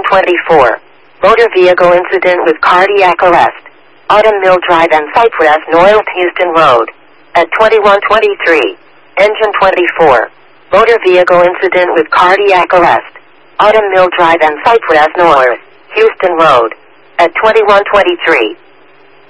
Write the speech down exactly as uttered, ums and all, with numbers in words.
twenty-four. Motor vehicle incident with cardiac arrest. Autumn Mill Drive and Cypress North Houston Road. At twenty-one twenty-three. Engine twenty-four. Motor vehicle incident with cardiac arrest. Autumn Mill Drive and Cypress North Houston Road. At twenty-one twenty-three.